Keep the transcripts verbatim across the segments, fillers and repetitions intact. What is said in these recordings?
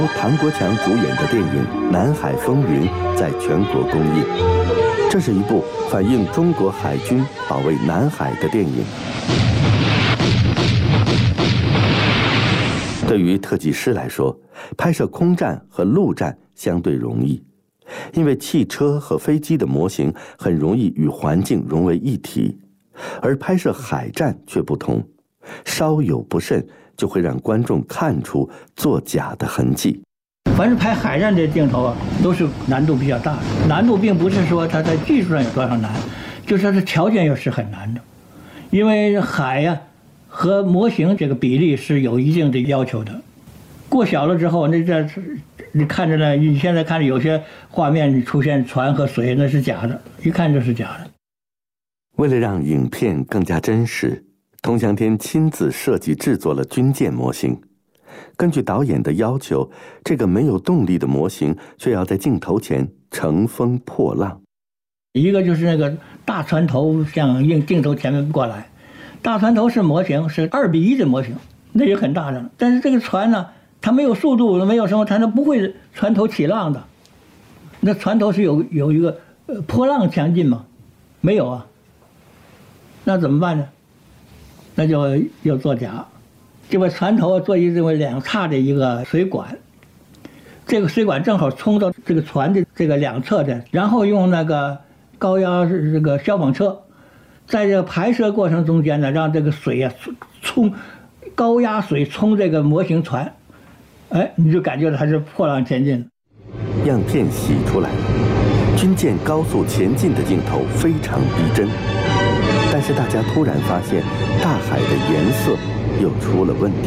唐国强主演的电影《南海风云》在全国公映。这是一部反映中国海军保卫南海的电影。对于特技师来说，拍摄空战和陆战相对容易，因为汽车和飞机的模型很容易与环境融为一体，而拍摄海战却不同，稍有不慎就会让观众看出作假的痕迹。 凡是拍海战这镜头啊，都是难度比较大的。难度并不是说它在技术上有多少难，就是它的条件又是很难的，因为海呀、啊、和模型这个比例是有一定的要求的。过小了之后，那这你看着呢，你现在看着有些画面出现船和水，那是假的，一看就是假的。 为了让影片更加真实，童祥天亲自设计制作了军舰模型。根据导演的要求，这个没有动力的模型却要在镜头前乘风破浪。 一个就是那个大船头向镜镜头前面过来，大船头是模型，是二比一的模型，那也很大的。但是这个船呢，它没有速度，没有什么，它不会船头起浪的。那船头是有有一个呃波浪强劲吗？没有啊。那怎么办呢？那就要作假。这个船头做一这么两叉的一个水管，这个水管正好冲到这个船的这个两侧的，然后用那个高压这个消防车，在这个排射过程中间呢，让这个水啊冲高压水冲这个模型船，哎，你就感觉它是破浪前进。 样片洗出来了，军舰高速前进的镜头非常逼真，但是大家突然发现大海的颜色又出了问题。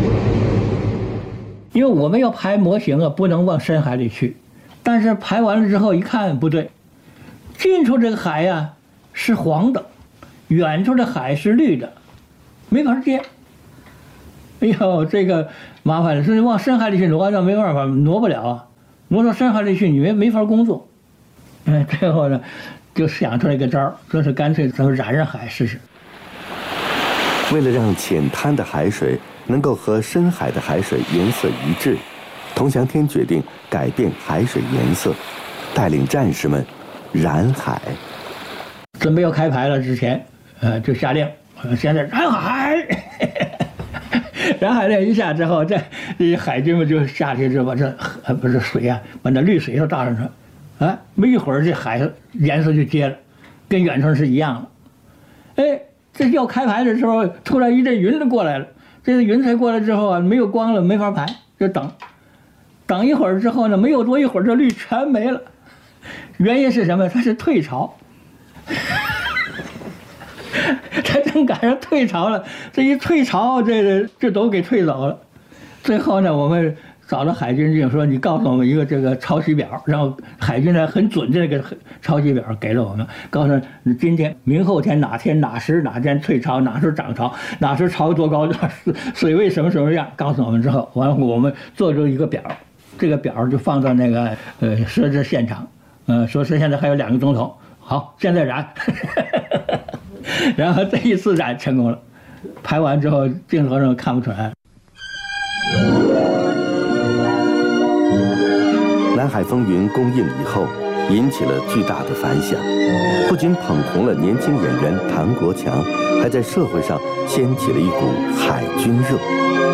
因为我们要排模型啊，不能往深海里去，但是排完了之后一看不对，近处这个海呀、啊、是黄的，远处的海是绿的，没法接。哎呦，这个麻烦了，所以往深海里去挪，那没办法，挪不了啊，挪到深海里去你没没法工作。嗯，最后呢，就想出来一个招儿，说是干脆咱们染染海试试。 为了让浅滩的海水能够和深海的海水颜色一致，童祥天决定改变海水颜色，带领战士们染海。 准备要开排了之前，呃，就下令，呃、现在染海。染海令一下之后，这这些海军们就下去之后，把这呃不是水啊，把那绿水都倒上去，啊，没一会儿这海颜色就接了，跟远处是一样的。哎。这要开排的时候，突然一阵云就过来了。这个云彩过来之后啊，没有光了，没法排，就等。等一会儿之后呢，没有多一会儿，这绿全没了。原因是什么？它是退潮。它正赶上退潮了，这一退潮，这这都给退走了。最后呢，我们找到海军就说：“你告诉我们一个这个潮汐表。”然后海军呢很准这个潮汐表给了我们，告诉你今天、明后天哪天哪时哪天退潮，哪时涨潮，哪时潮多高，水位什么什么样，告诉我们之后，完了我们做出一个表，这个表就放到那个呃设置现场，呃说是现在还有两个钟头，好，现在燃，然后这一次燃成功了，排完之后镜头上看不出来。 《南海风云》公映以后，引起了巨大的反响，不仅捧红了年轻演员唐国强，还在社会上掀起了一股海军热。